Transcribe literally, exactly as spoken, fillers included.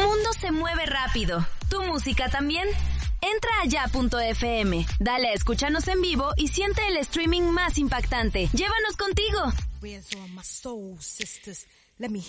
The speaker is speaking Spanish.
mundo se mueve rápido. ¿Tu música también? Entra a ya punto efe eme, dale a escúchanos en vivo y siente el streaming más impactante. ¡Llévanos contigo!